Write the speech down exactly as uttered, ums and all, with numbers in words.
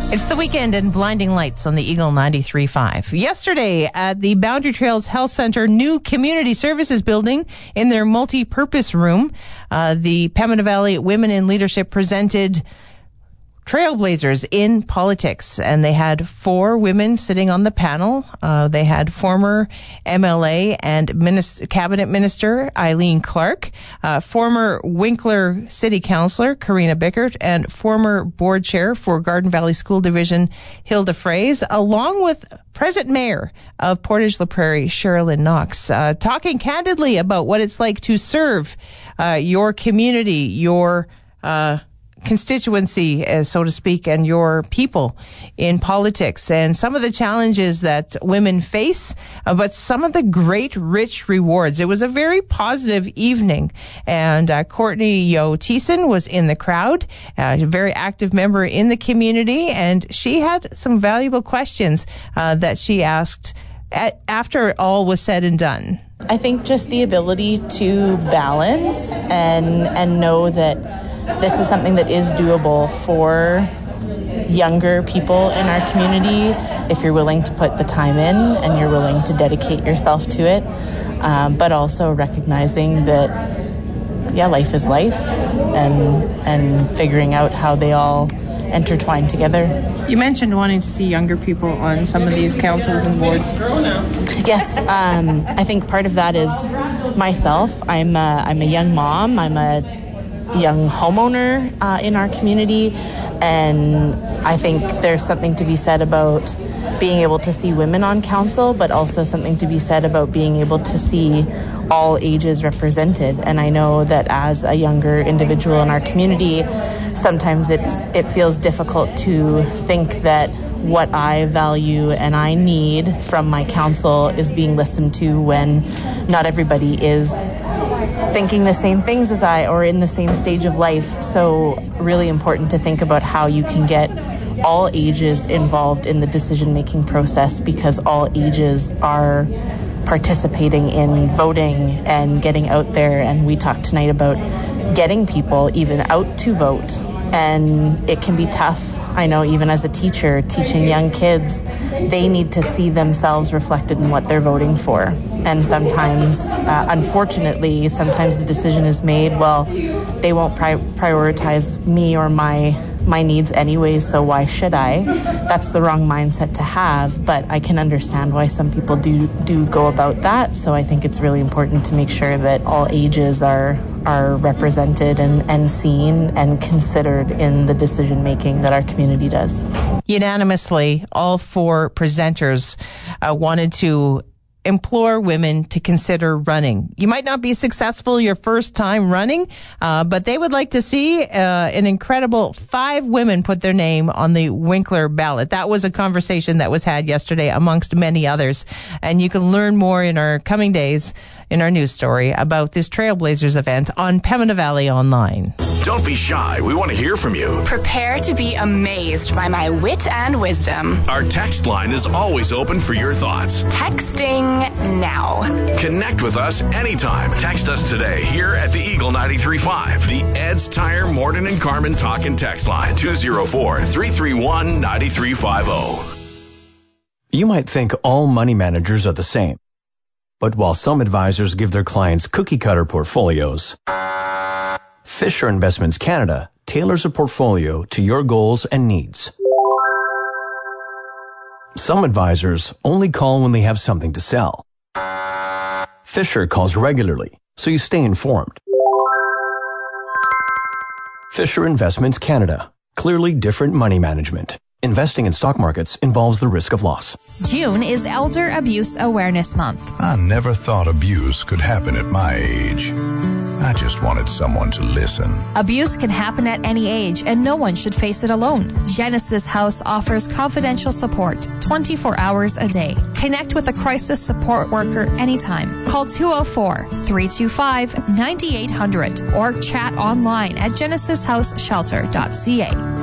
It's the weekend and blinding lights on the Eagle ninety-three point five. Yesterday at the Boundary Trails Health Center new community services building in their multi-purpose room, uh, the Pembina Valley Women in Leadership presented Trailblazers in Politics, and they had four women sitting on the panel. Uh, they had former M L A and Minister, Cabinet Minister Eileen Clark, uh, former Winkler City Councillor Karina Bickert, and former Board Chair for Garden Valley School Division Hilda Fraze, along with present Mayor of Portage La Prairie, Sherilyn Knox, uh, talking candidly about what it's like to serve uh, your community, your uh constituency, uh, so to speak, and your people in politics, and some of the challenges that women face, uh, but some of the great rich rewards. It was a very positive evening, and uh, Courtney Yo Thiessen was in the crowd, uh, a very active member in the community, and she had some valuable questions uh, that she asked at, after all was said and done. I think just the ability to balance and and know that this is something that is doable for younger people in our community if you're willing to put the time in and you're willing to dedicate yourself to it, um, but also recognizing that, yeah, life is life, and and figuring out how they all intertwine together. You mentioned wanting to see younger people on some of these councils and boards. Yes, um, I think part of that is myself. I'm a, I'm a young mom. I'm a young homeowner uh, in our community, and I think there's something to be said about being able to see women on council, but also something to be said about being able to see all ages represented. And I know that as a younger individual in our community, sometimes it's it feels difficult to think that what I value and I need from my council is being listened to when not everybody is thinking the same things as I or in the same stage of life. So really important to think about how you can get all ages involved in the decision-making process, because all ages are participating in voting and getting out there. And we talked tonight about getting people even out to vote. And it can be tough. I know even as a teacher, teaching young kids, they need to see themselves reflected in what they're voting for. And sometimes, uh, unfortunately, sometimes the decision is made, well, they won't pri- prioritize me or my my needs anyways, so why should I? That's the wrong mindset to have, but I can understand why some people do do go about that. So I think it's really important to make sure that all ages are are represented and, and seen and considered in the decision making that our community does. Unanimously, all four presenters uh, wanted to implore women to consider running. You might not be successful your first time running, uh, but they would like to see uh, an incredible five women put their name on the Winkler ballot. That was a conversation that was had yesterday amongst many others. And you can learn more in our coming days in our news story about this Trailblazers event on Pembina Valley Online. Don't be shy. We want to hear from you. Prepare to be amazed by my wit and wisdom. Our text line is always open for your thoughts. Texting now. Connect with us anytime. Text us today here at the Eagle ninety-three point five. The Ed's Tire Morden and Carmen Talk and Text line two oh four, three three one, nine three five oh. You might think all money managers are the same. But while some advisors give their clients cookie-cutter portfolios, Fisher Investments Canada tailors a portfolio to your goals and needs. Some advisors only call when they have something to sell. Fisher calls regularly, so you stay informed. Fisher Investments Canada. Clearly different money management. Investing in stock markets involves the risk of loss. June is Elder Abuse Awareness Month. I never thought abuse could happen at my age. I just wanted someone to listen. Abuse can happen at any age, and no one should face it alone. Genesis House offers confidential support twenty-four hours a day. Connect with a crisis support worker anytime. Call two oh four, three two five, nine eight hundred or chat online at genesis house shelter dot c a.